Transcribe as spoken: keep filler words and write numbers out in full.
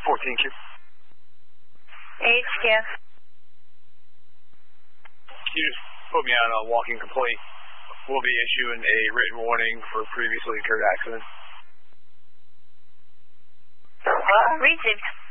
fourteen Q. H Q. Can you just put me on a walking complaint? We'll be issuing a written warning for previously incurred accident. Uh, received.